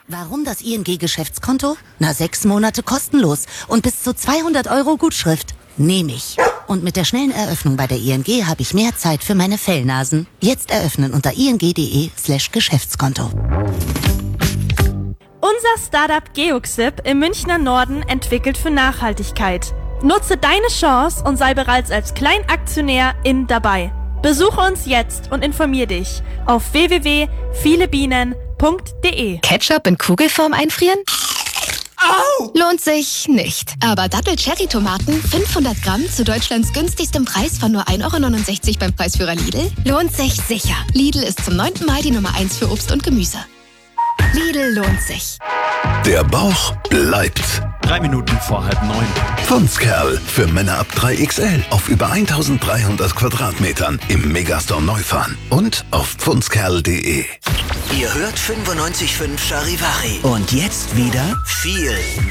Warum das ING-Geschäftskonto? 6 Monate kostenlos und bis zu 200 € Gutschrift. Nehme ich. Und mit der schnellen Eröffnung bei der ING habe ich mehr Zeit für meine Fellnasen. Jetzt eröffnen unter ing.de/Geschäftskonto. Unser Startup Geoxip im Münchner Norden entwickelt für Nachhaltigkeit. Nutze deine Chance und sei bereits als Kleinaktionär dabei. Besuche uns jetzt und informier dich auf www.vielebienen.de. Ketchup in Kugelform einfrieren? Au! Lohnt sich nicht. Aber Dattel-Cherry-Tomaten, 500 Gramm zu Deutschlands günstigstem Preis von nur 1,69 € beim Preisführer Lidl, lohnt sich sicher. Lidl ist zum 9. Mal die Nummer 1 für Obst und Gemüse. Lidl lohnt sich. Der Bauch bleibt. 3 Minuten vor 8:30. Pfundskerl für Männer ab 3XL auf über 1300 Quadratmetern im Megastore Neufahren und auf pfundskerl.de. Ihr hört 95.5 Charivari. Und jetzt wieder viel